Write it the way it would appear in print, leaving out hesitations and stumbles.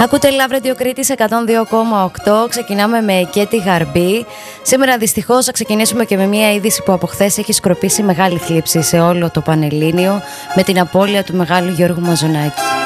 Ακούτε Love Radio Κρήτης 102,8. Ξεκινάμε με Κέτη Γαρμπή. Σήμερα δυστυχώς θα ξεκινήσουμε και με μια είδηση που από χθες έχει σκορπίσει μεγάλη θλίψη σε όλο το Πανελλήνιο, με την απώλεια του μεγάλου Γιώργου Μαζονάκη.